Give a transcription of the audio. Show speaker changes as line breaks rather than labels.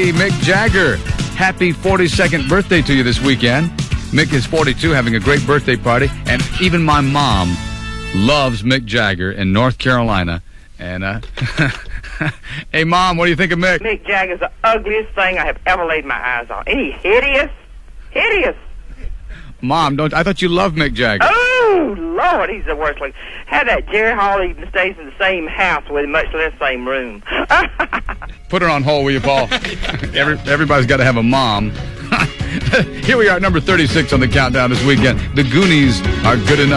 Hey, Mick Jagger, happy 42nd birthday to you this weekend. Mick is 42, having a great birthday party, and even my mom loves Mick Jagger in North Carolina. And, hey, Mom, what do you think of Mick?
Mick Jagger's the ugliest thing I have ever laid my eyes on. Ain't he hideous? Hideous.
Mom, I thought you loved Mick Jagger.
Oh, Lord, he's the worst. Like, had that Jerry Hall even stays in the same house with him, much less same room.
Put her on hold, will you, Paul? Everybody's got to have a mom. Here we are at number 36 on the countdown this weekend. The Goonies are good enough.